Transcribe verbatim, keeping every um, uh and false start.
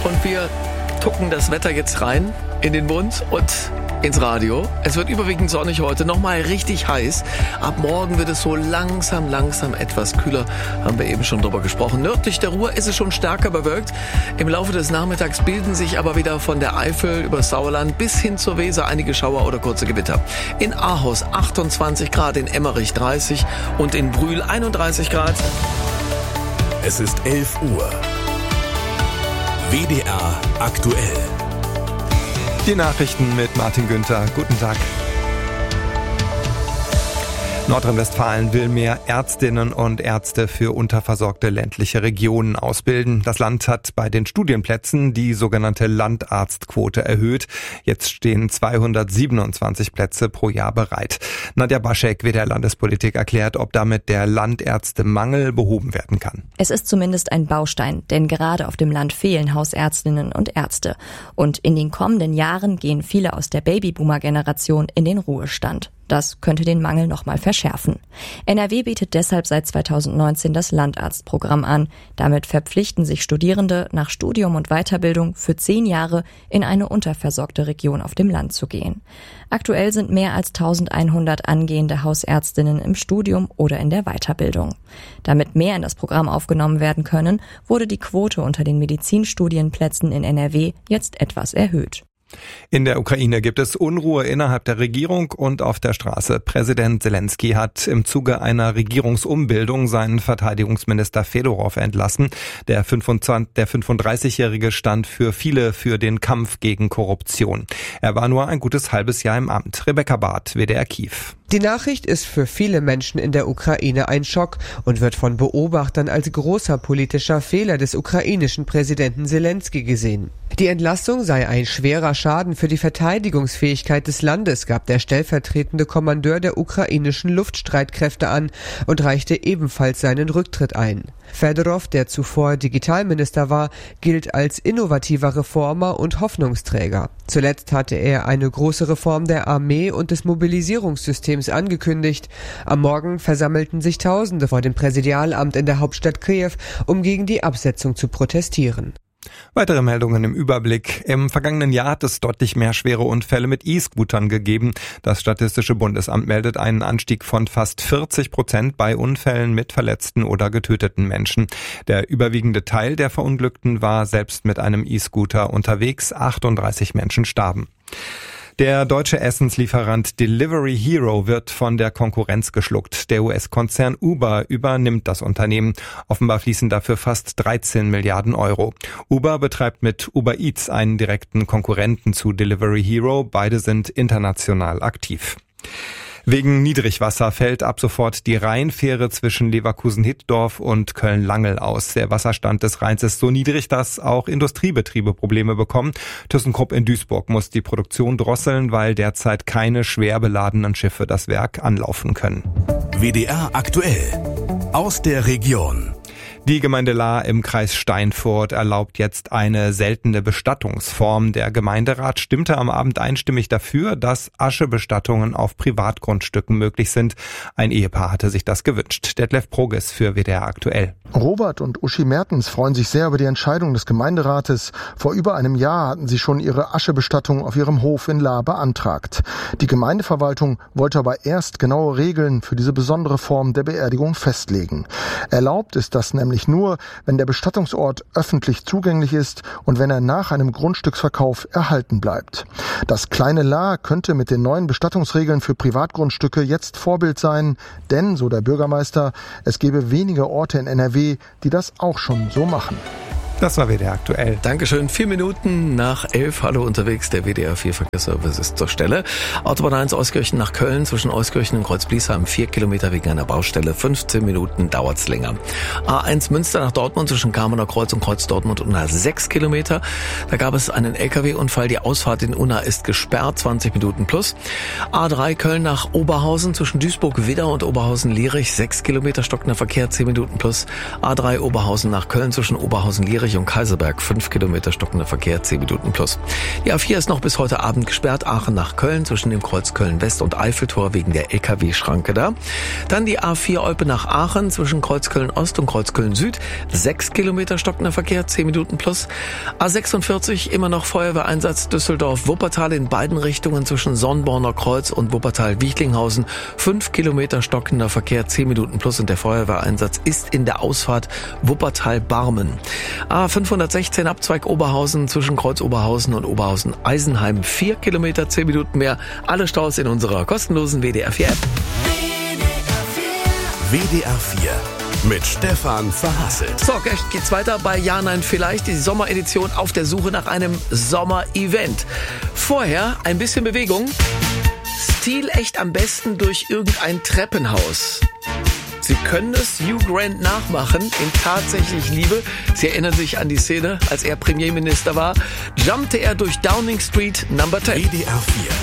Und wir tucken das Wetter jetzt rein in den Mund und ins Radio. Es wird überwiegend sonnig heute, nochmal richtig heiß. Ab morgen wird es so langsam, langsam etwas kühler, haben wir eben schon drüber gesprochen. Nördlich der Ruhr ist es schon stärker bewölkt. Im Laufe des Nachmittags bilden sich aber wieder von der Eifel über das Sauerland bis hin zur Weser einige Schauer oder kurze Gewitter. In Ahaus achtundzwanzig Grad, in Emmerich dreißig und in Brühl einunddreißig Grad. Es ist elf Uhr. W D R aktuell. Die Nachrichten mit Martin Günther. Guten Tag. Nordrhein-Westfalen will mehr Ärztinnen und Ärzte für unterversorgte ländliche Regionen ausbilden. Das Land hat bei den Studienplätzen die sogenannte Landarztquote erhöht. Jetzt stehen zweihundertsiebenundzwanzig Plätze pro Jahr bereit. Nadja Baschek, W D R Landespolitik, erklärt, ob damit der Landärztemangel behoben werden kann. Es ist zumindest ein Baustein, denn gerade auf dem Land fehlen Hausärztinnen und Ärzte. Und in den kommenden Jahren gehen viele aus der Babyboomer-Generation in den Ruhestand. Das könnte den Mangel nochmal verschärfen. N R W bietet deshalb seit zweitausendneunzehn das Landarztprogramm an. Damit verpflichten sich Studierende, nach Studium und Weiterbildung für zehn Jahre in eine unterversorgte Region auf dem Land zu gehen. Aktuell sind mehr als eintausendeinhundert angehende Hausärztinnen im Studium oder in der Weiterbildung. Damit mehr in das Programm aufgenommen werden können, wurde die Quote unter den Medizinstudienplätzen in N R W jetzt etwas erhöht. In der Ukraine gibt es Unruhe innerhalb der Regierung und auf der Straße. Präsident Selenskyj hat im Zuge einer Regierungsumbildung seinen Verteidigungsminister Fedorov entlassen. Der fünfunddreißigjährige stand für viele für den Kampf gegen Korruption. Er war nur ein gutes halbes Jahr im Amt. Rebecca Barth, W D R Kiew. Die Nachricht ist für viele Menschen in der Ukraine ein Schock und wird von Beobachtern als großer politischer Fehler des ukrainischen Präsidenten Selenskyj gesehen. Die Entlassung sei ein schwerer Schaden für die Verteidigungsfähigkeit des Landes, gab der stellvertretende Kommandeur der ukrainischen Luftstreitkräfte an und reichte ebenfalls seinen Rücktritt ein. Fedorov, der zuvor Digitalminister war, gilt als innovativer Reformer und Hoffnungsträger. Zuletzt hatte er eine große Reform der Armee und des Mobilisierungssystems angekündigt. Am Morgen versammelten sich Tausende vor dem Präsidialamt in der Hauptstadt Kiew, um gegen die Absetzung zu protestieren. Weitere Meldungen im Überblick. Im vergangenen Jahr hat es deutlich mehr schwere Unfälle mit E-Scootern gegeben. Das Statistische Bundesamt meldet einen Anstieg von fast vierzig Prozent bei Unfällen mit verletzten oder getöteten Menschen. Der überwiegende Teil der Verunglückten war selbst mit einem E-Scooter unterwegs. achtunddreißig Menschen starben. Der deutsche Essenslieferant Delivery Hero wird von der Konkurrenz geschluckt. Der U S-Konzern Uber übernimmt das Unternehmen. Offenbar fließen dafür fast dreizehn Milliarden Euro. Uber betreibt mit Uber Eats einen direkten Konkurrenten zu Delivery Hero. Beide sind international aktiv. Wegen Niedrigwasser fällt ab sofort die Rheinfähre zwischen Leverkusen-Hittorf und Köln-Langel aus. Der Wasserstand des Rheins ist so niedrig, dass auch Industriebetriebe Probleme bekommen. ThyssenKrupp in Duisburg muss die Produktion drosseln, weil derzeit keine schwer beladenen Schiffe das Werk anlaufen können. W D R aktuell aus der Region. Die Gemeinde Lahr im Kreis Steinfurt erlaubt jetzt eine seltene Bestattungsform. Der Gemeinderat stimmte am Abend einstimmig dafür, dass Aschebestattungen auf Privatgrundstücken möglich sind. Ein Ehepaar hatte sich das gewünscht. Detlef Proges für W D R aktuell. Robert und Uschi Mertens freuen sich sehr über die Entscheidung des Gemeinderates. Vor über einem Jahr hatten sie schon ihre Aschebestattung auf ihrem Hof in Lahr beantragt. Die Gemeindeverwaltung wollte aber erst genaue Regeln für diese besondere Form der Beerdigung festlegen. Erlaubt ist das nämlich nur, wenn der Bestattungsort öffentlich zugänglich ist und wenn er nach einem Grundstücksverkauf erhalten bleibt. Das kleine Lahr könnte mit den neuen Bestattungsregeln für Privatgrundstücke jetzt Vorbild sein, denn, so der Bürgermeister, es gäbe wenige Orte in N R W, die das auch schon so machen. Das war W D R aktuell. Dankeschön. Vier Minuten nach elf. Hallo unterwegs. Der W D R vier Verkehrsservice ist zur Stelle. Autobahn eins Euskirchen nach Köln zwischen Euskirchen und Kreuzbliesheim. Vier Kilometer wegen einer Baustelle. fünfzehn Minuten dauert's länger. A eins Münster nach Dortmund zwischen Kamener Kreuz und Kreuz Dortmund Unna sechs Kilometer. Da gab es einen L K W-Unfall. Die Ausfahrt in Unna ist gesperrt. zwanzig Minuten plus. A drei Köln nach Oberhausen zwischen Duisburg-Widder und Oberhausen-Lierich. sechs Kilometer stockender Verkehr. zehn Minuten plus. A drei Oberhausen nach Köln zwischen Oberhausen-Lierich Richtung Kaiserberg, fünf Kilometer stockender Verkehr, zehn Minuten plus. Die A vier ist noch bis heute Abend gesperrt, Aachen nach Köln, zwischen dem Kreuz Köln-West und Eiffeltor wegen der L K W-Schranke da. Dann die A vier Olpe nach Aachen, zwischen Kreuz Köln-Ost und Kreuz Köln-Süd, sechs Kilometer stockender Verkehr, zehn Minuten plus. A sechsundvierzig, immer noch Feuerwehreinsatz Düsseldorf-Wuppertal in beiden Richtungen zwischen Sonnborner Kreuz und Wuppertal-Wichlinghausen, fünf Kilometer stockender Verkehr, zehn Minuten plus und der Feuerwehreinsatz ist in der Ausfahrt Wuppertal-Barmen. A fünfhundertsechzehn Abzweig Oberhausen zwischen Kreuz Oberhausen und Oberhausen-Eisenheim, vier Kilometer, zehn Minuten mehr. Alle Staus in unserer kostenlosen W D R vier App. W D R vier mit Stefan Verhasselt. So, gleich geht's weiter bei Ja, Nein, Vielleicht. Die Sommeredition auf der Suche nach einem Sommer-Event. Vorher ein bisschen Bewegung. Stilecht am besten durch irgendein Treppenhaus. Sie können es Hugh Grant nachmachen in Tatsächlich Liebe. Sie erinnern sich an die Szene, als er Premierminister war, jumpte er durch Downing Street Number zehn. W D R vier